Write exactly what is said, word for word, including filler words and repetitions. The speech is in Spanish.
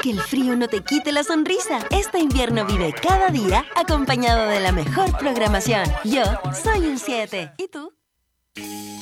Que el frío no te quite la sonrisa. Este invierno vive cada día acompañado de la mejor programación. Yo soy un siete. ¿Y tú?